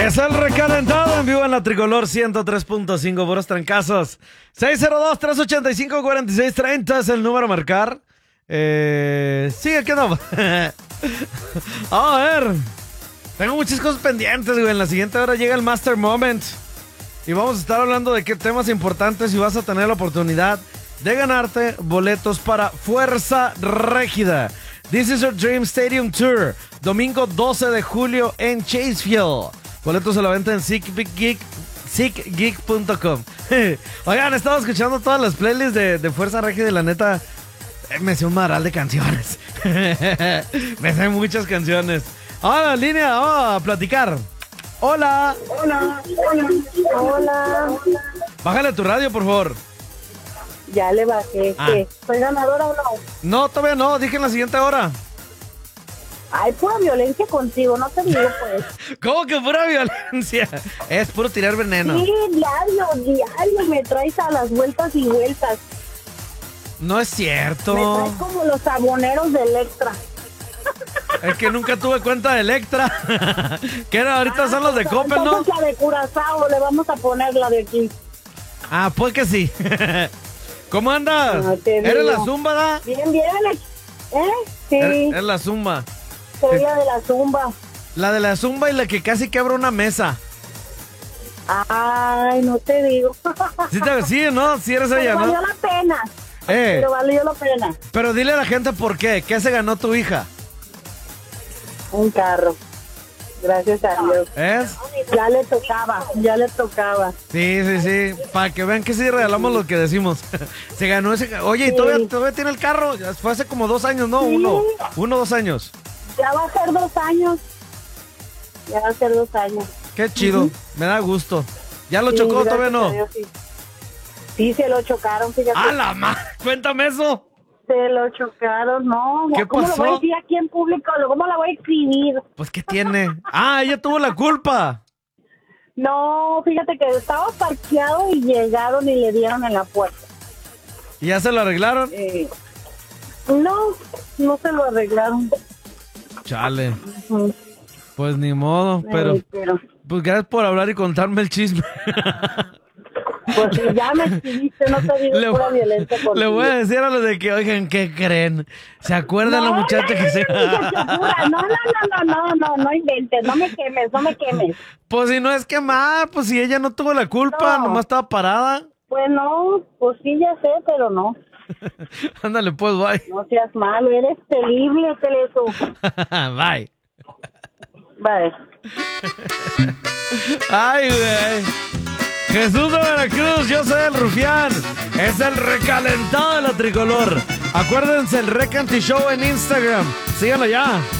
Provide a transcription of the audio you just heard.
Es el recalentado en vivo en la Tricolor 103.5, puros trancazos. 602-385-4630 es el número a marcar. Sí, aquí andamos. A ver. Tengo muchas cosas pendientes, güey. En la siguiente hora llega el Master Moment. Y vamos a estar hablando de qué temas importantes y vas a tener la oportunidad de ganarte boletos para Fuerza Régida. This is Your Dream Stadium Tour. Domingo 12 de julio en Chasefield. Boletos a la venta en SeatGeek.com. Oigan, he estado escuchando todas las playlists de Fuerza Régida y la neta, me sé un maral de canciones. Me sé muchas canciones. Ahora, línea, vamos a platicar. Hola. Hola. Bájale tu radio, por favor. Ya le bajé. ¿Qué? ¿Soy ganadora o no? No, todavía no. Dije en la siguiente hora. Hay pura violencia contigo, no te digo pues. ¿Cómo que pura violencia? Es puro tirar veneno. Sí, diario me traes a las vueltas y vueltas. No es cierto. Me traes como los aboneros de Electra. Es que nunca tuve cuenta de Electra. ¿Qué era? Ahorita son los de Coppel, ¿no? Entonces la de Curazao, le vamos a poner la de aquí. Ah, pues que sí. ¿Cómo andas? No te ¿Eres digo. la Zumba, da? Bien. Sí, Es la Zumba. soy la de la Zumba. La de la Zumba y la que casi quebra una mesa. Ay, no te digo. Sí, ¿no? Sí eres ella, Pero ¿no? valió la pena. Pero valió la pena. Pero dile a la gente por qué. ¿Qué se ganó tu hija? Un carro. Gracias a Dios. ¿Es? Ya le tocaba. Sí. Para que vean que sí regalamos lo que decimos. Se ganó ese... Oye, ¿y todavía tiene el carro? Fue hace como 2 años, ¿no? Sí. 2 años. Ya va a ser 2 años. Qué chido. Me da gusto. ¿Ya lo chocó? Todavía no. Dios, sí, se lo chocaron, fíjate. ¡A la madre! Cuéntame eso. Se lo chocaron, no. ¿Qué ¿Cómo pasó? lo voy a decir aquí en público? ¿Cómo la voy a escribir? Pues, ¿qué tiene? ¡Ah, ella tuvo la culpa! No, fíjate que estaba parqueado y llegaron y le dieron en la puerta. ¿Y ya se lo arreglaron? No se lo arreglaron. Chale. Pues ni modo, pero... Pues gracias por hablar y contarme el chisme. Pues si ya me escribiste, no te digo pura violencia contigo. Le voy a decir a los de que, oigan, ¿qué creen? ¿Se acuerdan la muchacha que se... No inventes, no me quemes. Pues si no es quemada, pues si ella no tuvo la culpa, nomás estaba parada. Pues no, pues sí, ya sé, pero no. Ándale, pues, bye. No seas malo, eres terrible, Teleso. Bye. Bye. Ay, güey. Jesús de Veracruz, yo soy el Rufián. Es el recalentado de la Tricolor. Acuérdense, el Recanti Show en Instagram. Síganlo ya.